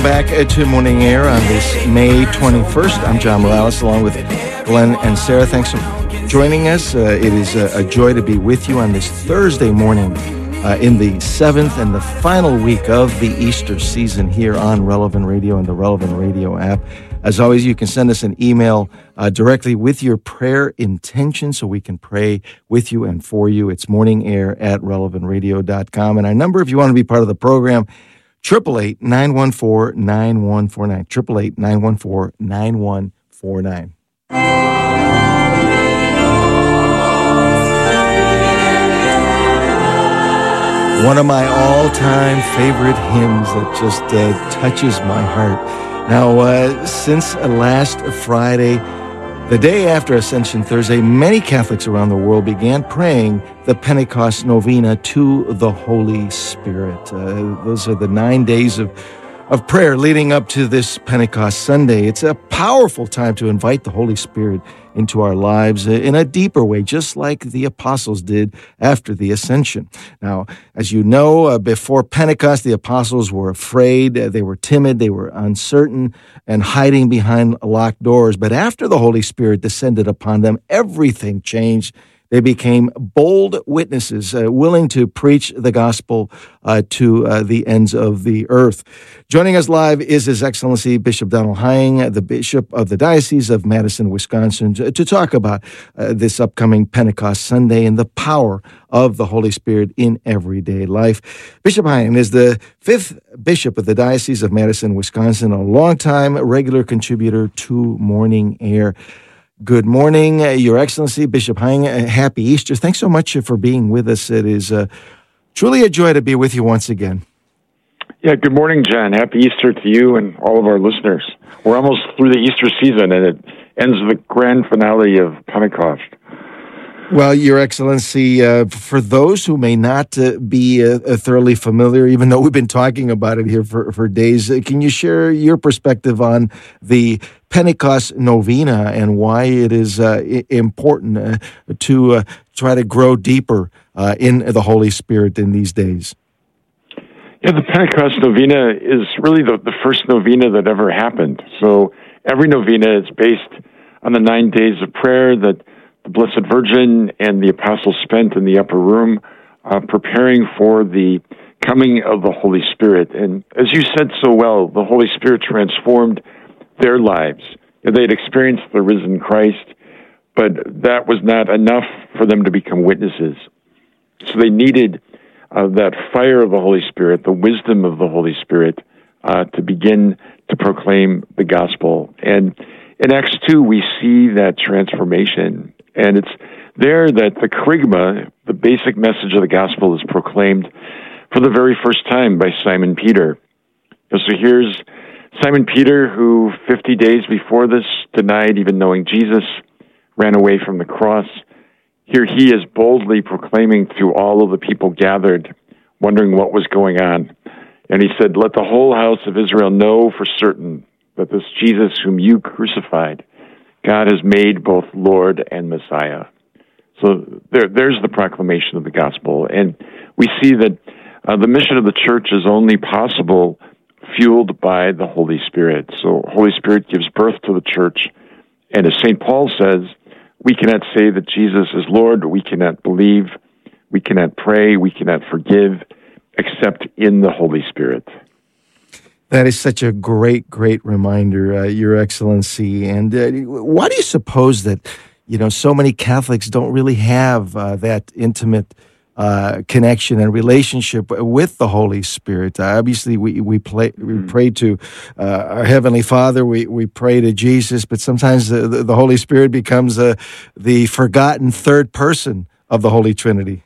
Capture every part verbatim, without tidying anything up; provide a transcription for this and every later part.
back to Morning Air on this May twenty-first. I'm John Morales along with Glenn and Sarah. Thanks for joining us. Uh, it is a, a joy to be with you on this Thursday morning uh, in the seventh and the final week of the Easter season here on Relevant Radio and the Relevant Radio app. As always, you can send us an email uh, directly with your prayer intention so we can pray with you and for you. It's morningair at relevant radio dot com. And our number, if you want to be part of the program, eight eight eight, nine one four, nine one four nine. eight eight eight, nine one four, nine one four nine. One of my all-time favorite hymns that just uh, touches my heart. Now, uh, since last Friday, the day after Ascension Thursday, many Catholics around the world began praying the Pentecost Novena to the Holy Spirit. Uh, those are the nine days of, of prayer leading up to this Pentecost Sunday. It's a powerful time to invite the Holy Spirit into our lives in a deeper way, just like the apostles did after the Ascension. Now, as you know, uh, before Pentecost, the apostles were afraid, uh, they were timid, they were uncertain, and hiding behind locked doors. But after the Holy Spirit descended upon them, everything changed. They became bold witnesses, uh, willing to preach the gospel uh, to uh, the ends of the earth. Joining us live is His Excellency Bishop Donald Hying, the Bishop of the Diocese of Madison, Wisconsin, to, to talk about uh, this upcoming Pentecost Sunday and the power of the Holy Spirit in everyday life. Bishop Hying is the fifth Bishop of the Diocese of Madison, Wisconsin, a longtime regular contributor to Morning Air. Good morning, uh, Your Excellency, Bishop Hying. Uh, happy Easter. Thanks so much for being with us. It is uh, truly a joy to be with you once again. Yeah, good morning, John. Happy Easter to you and all of our listeners. We're almost through the Easter season, and it ends the grand finale of Pentecost. Well, Your Excellency, uh, for those who may not uh, be uh, thoroughly familiar, even though we've been talking about it here for, for days, uh, can you share your perspective on the Pentecost Novena and why it is uh, I- important uh, to uh, try to grow deeper uh, in the Holy Spirit in these days? Yeah, the Pentecost Novena is really the, the first novena that ever happened. So every novena is based on the nine days of prayer that the Blessed Virgin and the Apostles spent in the upper room uh, preparing for the coming of the Holy Spirit. And as you said so well, the Holy Spirit transformed their lives. They had experienced the risen Christ, but that was not enough for them to become witnesses. So they needed uh, that fire of the Holy Spirit, the wisdom of the Holy Spirit, uh, to begin to proclaim the gospel. And in Acts two, we see that transformation. And it's there that the kerygma, the basic message of the gospel, is proclaimed for the very first time by Simon Peter. So here's Simon Peter, who fifty days before this denied even knowing Jesus, ran away from the cross. Here he is boldly proclaiming to all of the people gathered, wondering what was going on. And he said, "Let the whole house of Israel know for certain that this Jesus whom you crucified, God has made both Lord and Messiah." So there, there's the proclamation of the gospel. And we see that uh, the mission of the church is only possible fueled by the Holy Spirit. So Holy Spirit gives birth to the church. And as Saint Paul says, we cannot say that Jesus is Lord, we cannot believe, we cannot pray, we cannot forgive, except in the Holy Spirit. That is such a great, great reminder, uh, Your Excellency. And uh, why do you suppose that, you know, so many Catholics don't really have uh, that intimate uh, connection and relationship with the Holy Spirit? Uh, obviously, we we, play, we mm. pray to uh, our Heavenly Father, we, we pray to Jesus, but sometimes the, the Holy Spirit becomes uh, the forgotten third person of the Holy Trinity.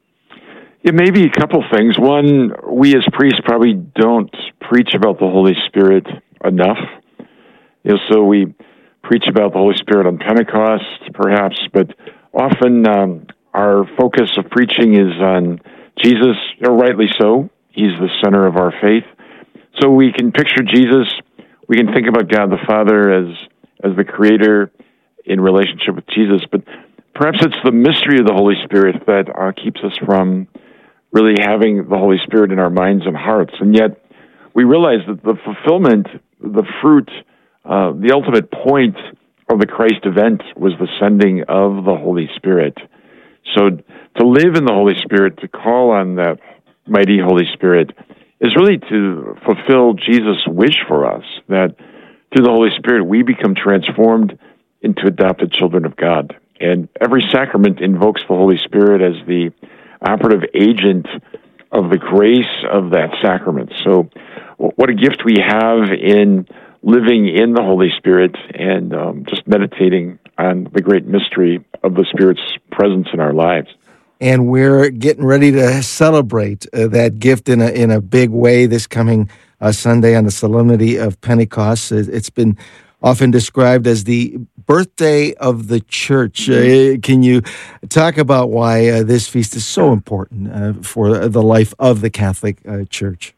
It may be a couple things. One, we as priests probably don't preach about the Holy Spirit enough. You know, so we preach about the Holy Spirit on Pentecost, perhaps, but often um, our focus of preaching is on Jesus, or rightly so. He's the center of our faith. So we can picture Jesus. We can think about God the Father as as the Creator in relationship with Jesus, but perhaps it's the mystery of the Holy Spirit that uh, keeps us from really having the Holy Spirit in our minds and hearts. And yet, we realize that the fulfillment, the fruit, uh, the ultimate point of the Christ event was the sending of the Holy Spirit. So to live in the Holy Spirit, to call on that mighty Holy Spirit, is really to fulfill Jesus' wish for us, that through the Holy Spirit we become transformed into adopted children of God. And every sacrament invokes the Holy Spirit as the operative agent of the grace of that sacrament. So what a gift we have in living in the Holy Spirit and um, just meditating on the great mystery of the Spirit's presence in our lives. And we're getting ready to celebrate uh, that gift in a in a big way this coming uh, Sunday on the Solemnity of Pentecost. It's been often described as the birthday of the Church. Uh, can you talk about why uh, this feast is so important uh, for the life of the Catholic uh, Church?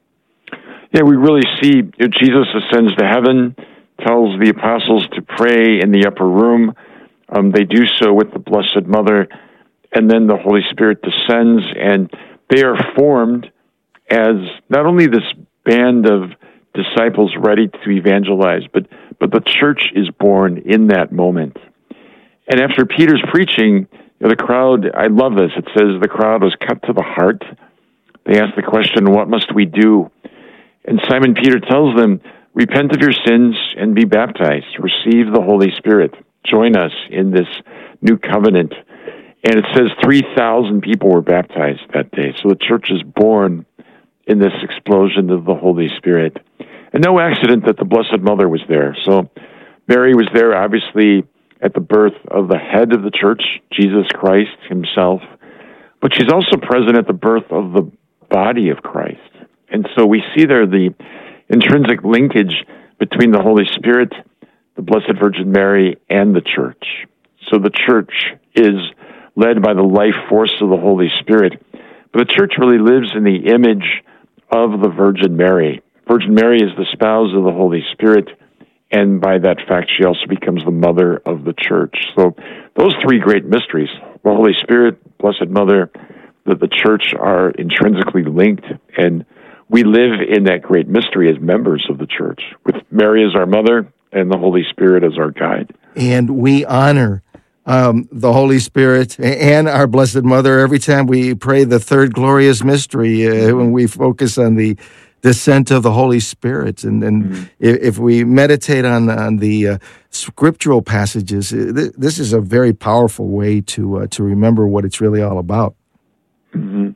Yeah, we really see you know, Jesus ascends to heaven, tells the apostles to pray in the upper room. Um, they do so with the Blessed Mother, and then the Holy Spirit descends, and they are formed as not only this band of disciples ready to evangelize, but but the church is born in that moment. And after Peter's preaching, you know, the crowd, I love this, it says the crowd was cut to the heart. They asked the question, what must we do? And Simon Peter tells them, repent of your sins and be baptized. Receive the Holy Spirit. Join us in this new covenant. And it says three thousand people were baptized that day. So the church is born in this explosion of the Holy Spirit. And no accident that the Blessed Mother was there. So Mary was there, obviously, at the birth of the head of the church, Jesus Christ himself. But she's also present at the birth of the body of Christ. And so we see there the intrinsic linkage between the Holy Spirit, the Blessed Virgin Mary, and the church. So the church is led by the life force of the Holy Spirit. But the church really lives in the image of the Virgin Mary. Virgin Mary is the spouse of the Holy Spirit, and by that fact, she also becomes the mother of the church. So those three great mysteries, the Holy Spirit, Blessed Mother, that the church are intrinsically linked, and we live in that great mystery as members of the church, with Mary as our mother and the Holy Spirit as our guide. And we honor um, the Holy Spirit and our Blessed Mother every time we pray the third glorious mystery, uh, when we focus on the descent of the Holy Spirit. And, and mm-hmm. if, if we meditate on, on the uh, scriptural passages, th- this is a very powerful way to uh, to remember what it's really all about. Mm-hmm.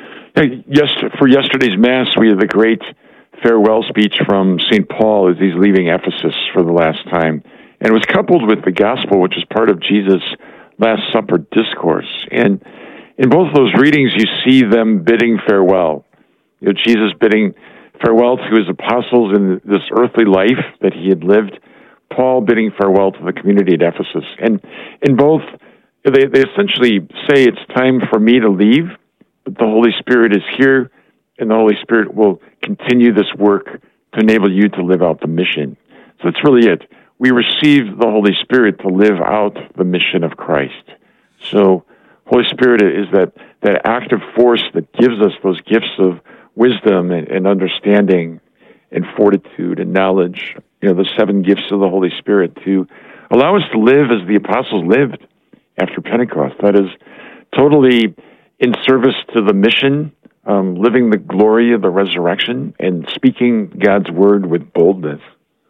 Yes, for yesterday's Mass, we had the great farewell speech from Saint Paul as he's leaving Ephesus for the last time. And it was coupled with the Gospel, which is part of Jesus' Last Supper discourse. And in both those readings, you see them bidding farewell. You know, Jesus bidding farewell to his apostles in this earthly life that he had lived, Paul bidding farewell to the community at Ephesus. And in both, they, they essentially say it's time for me to leave, but the Holy Spirit is here, and the Holy Spirit will continue this work to enable you to live out the mission. So that's really it. We receive the Holy Spirit to live out the mission of Christ. So Holy Spirit is that, that active force that gives us those gifts of wisdom and, and understanding and fortitude and knowledge, you know, the seven gifts of the Holy Spirit to allow us to live as the apostles lived after Pentecost. That is totally in service to the mission, um, living the glory of the resurrection and speaking God's word with boldness.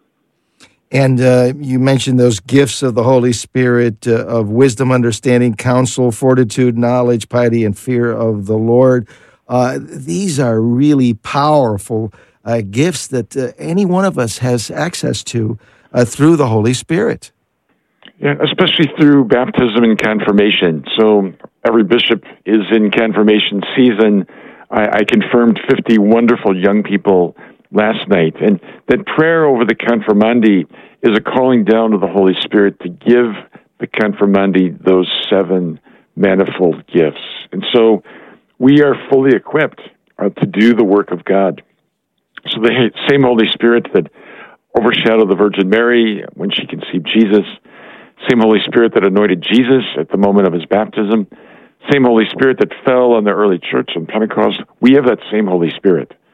And uh, you mentioned those gifts of the Holy Spirit, uh, of wisdom, understanding, counsel, fortitude, knowledge, piety, and fear of the Lord. Uh, these are really powerful uh, gifts that uh, any one of us has access to uh, through the Holy Spirit. Yeah, especially through baptism and confirmation. So every bishop is in confirmation season. I, I confirmed fifty wonderful young people last night. And that prayer over the confirmandi is a calling down of the Holy Spirit to give the confirmandi those seven manifold gifts. And so we are fully equipped uh, to do the work of God. So the same Holy Spirit that overshadowed the Virgin Mary when she conceived Jesus, same Holy Spirit that anointed Jesus at the moment of his baptism, same Holy Spirit that fell on the early church on Pentecost, we have that same Holy Spirit.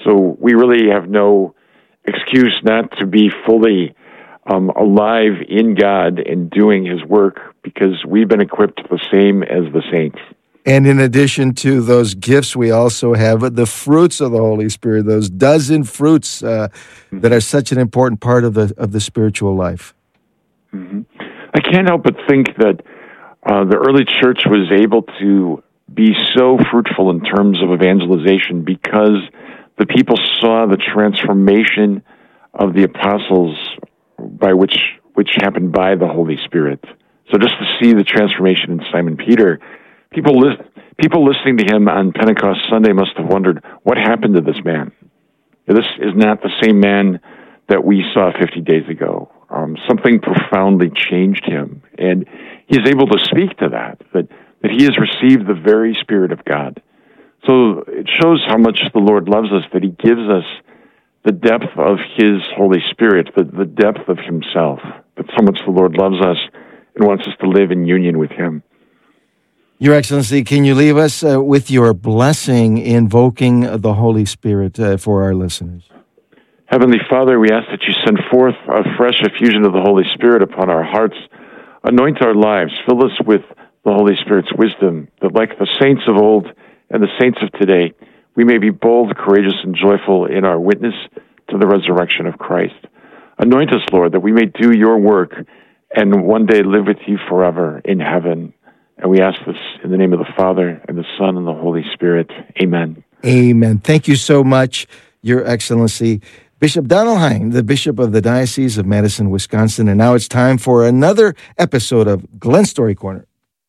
So we really have no excuse not to be fully um, alive in God and doing his work, because we've been equipped the same as the saints. And in addition to those gifts, we also have the fruits of the Holy Spirit, those dozen fruits uh, that are such an important part of the of the spiritual life. Mm-hmm. I can't help but think that uh, the early church was able to be so fruitful in terms of evangelization because the people saw the transformation of the apostles by which which happened by the Holy Spirit. So just to see the transformation in Simon Peter, people lis- people listening to him on Pentecost Sunday must have wondered, what happened to this man? This is not the same man that we saw fifty days ago. Um, something profoundly changed him, and he is able to speak to that, that, that he has received the very Spirit of God. So it shows how much the Lord loves us, that he gives us the depth of his Holy Spirit, the, the depth of himself, that so much the Lord loves us and wants us to live in union with him. Your Excellency, can you leave us uh, with your blessing invoking the Holy Spirit uh, for our listeners? Heavenly Father, we ask that you send forth a fresh effusion of the Holy Spirit upon our hearts. Anoint our lives. Fill us with the Holy Spirit's wisdom, that like the saints of old and the saints of today, we may be bold, courageous, and joyful in our witness to the resurrection of Christ. Anoint us, Lord, that we may do your work and one day live with you forever in heaven. And we ask this in the name of the Father, and the Son, and the Holy Spirit. Amen. Amen. Thank you so much, Your Excellency, Bishop Donald Hein, the Bishop of the Diocese of Madison, Wisconsin. And now it's time for another episode of Glen Story Corner.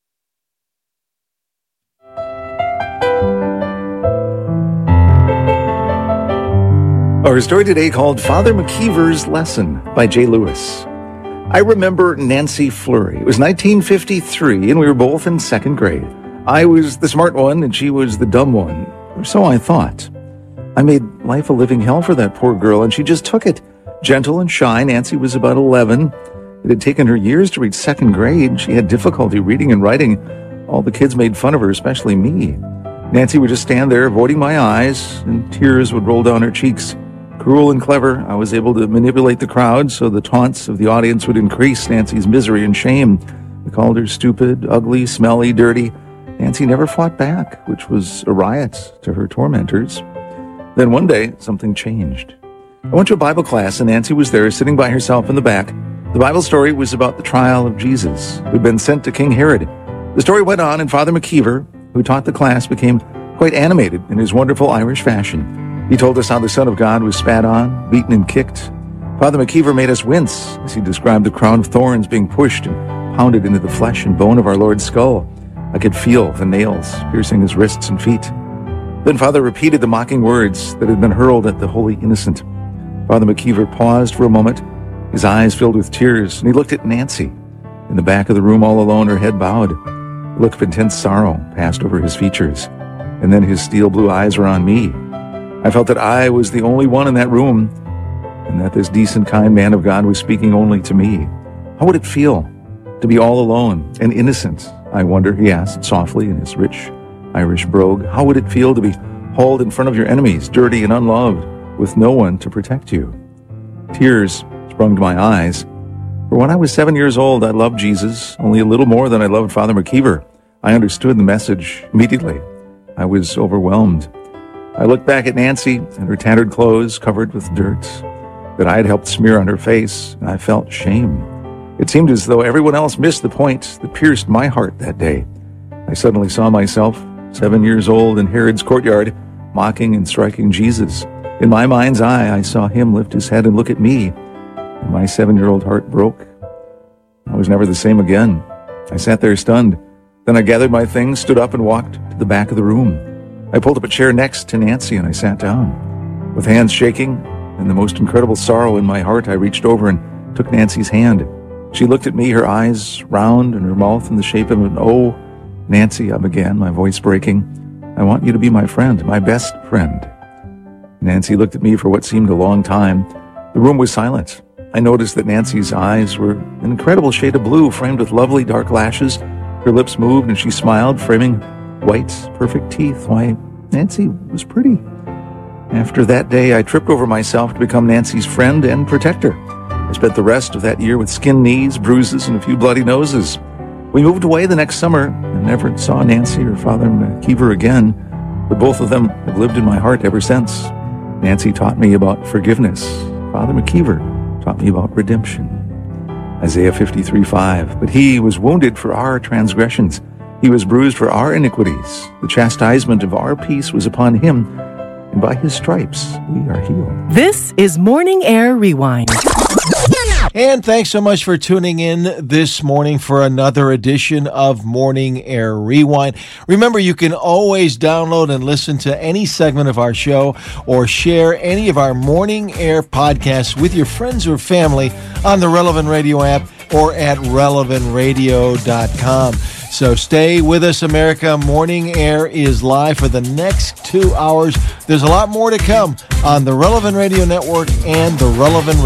Our story today called Father McKeever's Lesson by Jay Lewis. I remember Nancy Fleury. It was nineteen fifty-three, and we were both in second grade. I was the smart one, and she was the dumb one, or so I thought. I made life a living hell for that poor girl, and she just took it. Gentle and shy, Nancy was about eleven. It had taken her years to reach second grade. She had difficulty reading and writing. All the kids made fun of her, especially me. Nancy would just stand there, avoiding my eyes, and tears would roll down her cheeks. Cruel and clever, I was able to manipulate the crowd so the taunts of the audience would increase Nancy's misery and shame. We called her stupid, ugly, smelly, dirty. Nancy never fought back, which was a riot to her tormentors. Then one day, something changed. I went to a Bible class, and Nancy was there, sitting by herself in the back. The Bible story was about the trial of Jesus, who had been sent to King Herod. The story went on, and Father McKeever, who taught the class, became quite animated in his wonderful Irish fashion. He told us how the Son of God was spat on, beaten, and kicked. Father McKeever made us wince as he described the crown of thorns being pushed and pounded into the flesh and bone of our Lord's skull. I could feel the nails piercing his wrists and feet. Then Father repeated the mocking words that had been hurled at the holy innocent. Father McKeever paused for a moment, his eyes filled with tears, and he looked at Nancy. In the back of the room all alone, her head bowed. A look of intense sorrow passed over his features, and then his steel blue eyes were on me. I felt that I was the only one in that room, and that this decent, kind man of God was speaking only to me. How would it feel to be all alone and innocent? I wonder, he asked softly in his rich Irish brogue. How would it feel to be hauled in front of your enemies, dirty and unloved, with no one to protect you? Tears sprung to my eyes. For when I was seven years old, I loved Jesus only a little more than I loved Father McKeever. I understood the message immediately. I was overwhelmed. I looked back at Nancy and her tattered clothes covered with dirt that I had helped smear on her face, and I felt shame. It seemed as though everyone else missed the point that pierced my heart that day. I suddenly saw myself, seven years old, in Herod's courtyard, mocking and striking Jesus. In my mind's eye, I saw him lift his head and look at me, and my seven-year-old heart broke. I was never the same again. I sat there stunned. Then I gathered my things, stood up, and walked to the back of the room. I pulled up a chair next to Nancy, and I sat down. With hands shaking and the most incredible sorrow in my heart, I reached over and took Nancy's hand. She looked at me, her eyes round and her mouth in the shape of an O. Nancy, I began, my voice breaking. I want you to be my friend, my best friend. Nancy looked at me for what seemed a long time. The room was silent. I noticed that Nancy's eyes were an incredible shade of blue, framed with lovely dark lashes. Her lips moved and she smiled, framing white, perfect teeth. Why, Nancy was pretty. After that day, I tripped over myself to become Nancy's friend and protector. I spent the rest of that year with skinned knees, bruises, and a few bloody noses. We moved away the next summer and never saw Nancy or Father McKeever again, but both of them have lived in my heart ever since. Nancy taught me about forgiveness. Father McKeever taught me about redemption. Isaiah fifty-three five, but he was wounded for our transgressions. He was bruised for our iniquities. The chastisement of our peace was upon him, and by his stripes we are healed. This is Morning Air Rewind. And thanks so much for tuning in this morning for another edition of Morning Air Rewind. Remember, you can always download and listen to any segment of our show or share any of our Morning Air podcasts with your friends or family on the Relevant Radio app or at relevant radio dot com. So stay with us, America. Morning Air is live for the next two hours. There's a lot more to come on the Relevant Radio Network and the Relevant